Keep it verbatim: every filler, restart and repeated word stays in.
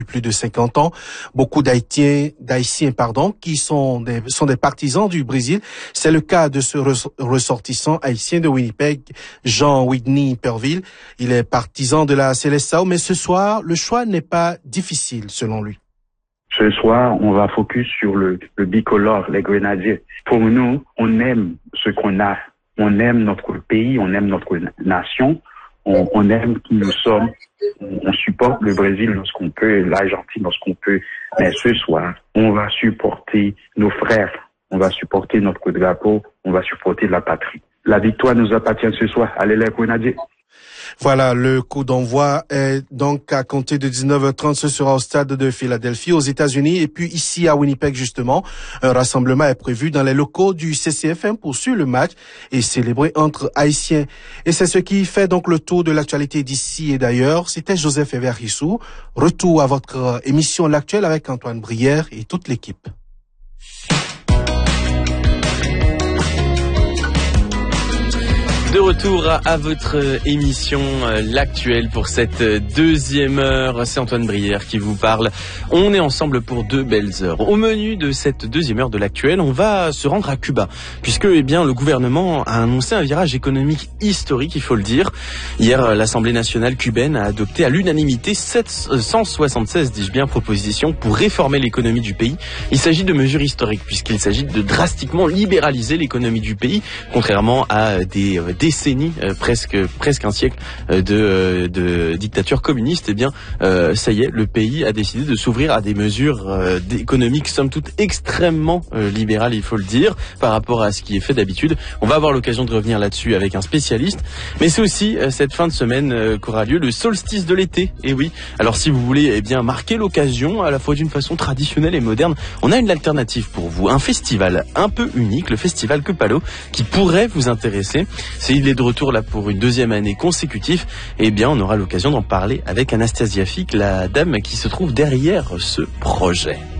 plus de cinquante ans. Beaucoup d'Haïtiens, d'Haïtiens, pardon, qui sont des, sont des partisans du Brésil. C'est le cas de ce ressortissant haïtien de Winnipeg, Jean Whitney Perville. Il est partisan de la Seleção, mais ce soir, le choix n'est pas difficile, selon lui. Ce soir, on va focus sur le, le bicolore, les grenadiers. Pour nous, on aime ce qu'on a. On aime notre pays, on aime notre nation. On, on aime qui nous sommes, on, on supporte le Brésil lorsqu'on peut, l'Argentine lorsqu'on peut, mais ce soir, on va supporter nos frères, on va supporter notre drapeau, on va supporter la patrie. La victoire nous appartient ce soir. Allez les Grenadiers! Voilà, le coup d'envoi est donc à compter de dix-neuf heures trente. Ce sera au stade de Philadelphie, aux États-Unis. Et puis ici à Winnipeg, justement, un rassemblement est prévu dans les locaux du C C F M pour suivre le match et célébrer entre Haïtiens. Et c'est ce qui fait donc le tour de l'actualité d'ici et d'ailleurs. C'était Joseph Everissou. Retour à votre émission L'Actuel avec Antoine Brière et toute l'équipe. De retour à, à votre émission euh, L'Actuel pour cette deuxième heure. C'est Antoine Brière qui vous parle. On est ensemble pour deux belles heures. Au menu de cette deuxième heure de L'Actuel, on va se rendre à Cuba, puisque eh bien le gouvernement a annoncé un virage économique historique, il faut le dire. Hier, l'Assemblée nationale cubaine a adopté à l'unanimité sept cent soixante-seize, dis-je bien, propositions pour réformer l'économie du pays. Il s'agit de mesures historiques, puisqu'il s'agit de drastiquement libéraliser l'économie du pays, contrairement à des euh, décennies, euh, presque presque un siècle euh, de, euh, de dictature communiste. Eh bien, euh, ça y est, le pays a décidé de s'ouvrir à des mesures euh, économiques, somme toute extrêmement euh, libérales, il faut le dire, par rapport à ce qui est fait d'habitude. On va avoir l'occasion de revenir là-dessus avec un spécialiste. Mais c'est aussi euh, cette fin de semaine euh, qu'aura lieu le solstice de l'été. Et oui, alors si vous voulez eh bien marquer l'occasion à la fois d'une façon traditionnelle et moderne, on a une alternative pour vous, un festival un peu unique, le festival Kepalo, qui pourrait vous intéresser. S'il est de retour là pour une deuxième année consécutive, eh bien on aura l'occasion d'en parler avec Anastasia Fick, la dame qui se trouve derrière ce projet.